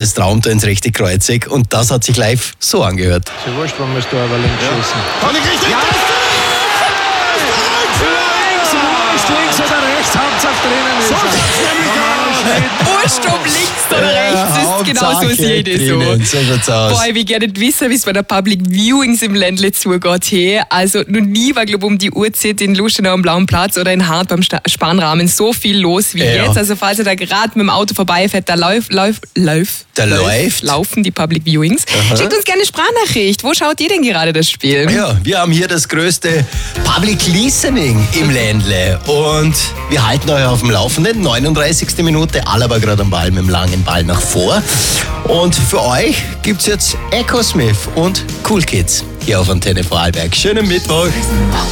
das Traumtor ins rechte Kreuzeck und das hat sich live so angehört. Ist ja wurscht, wenn wir es da aber links schießen. Kann ich richtig? Ja. Links oder rechts, Hauptsache drinnen ist Wurscht ob links oder rechts, ist genau so sehe ich das drinnen, so. so schaut's aus. Boah, ich will gerne nicht wissen, wie es bei der Public Viewings im Ländle zugeht. Hey, also noch nie war, glaube ich, um die Uhrzeit in Lustenau am Blauen Platz oder in Hart beim Spanrahmen so viel los wie Ja. jetzt. Also falls ihr da gerade mit dem Auto vorbeifährt, da laufen die Public Viewings. Schickt uns gerne eine Sprachnachricht. Wo schaut ihr denn gerade das Spiel? Ja, wir haben hier das größte Public Listening im Ländle und wir halten euch auf dem Laufenden. 39. Minute, Alaba gerade am Ball mit dem langen Ball nach vor. Und für euch gibt's jetzt Echo Smith und Cool Kids hier auf Antenne Vorarlberg. Schönen Mittwoch.